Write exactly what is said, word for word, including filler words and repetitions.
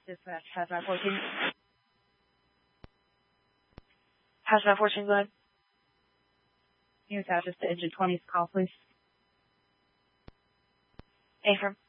Dispatch, Hazmat fourteen. Hazmat fourteen, go ahead. Can you attach us to engine twenty's call, please? Affirm.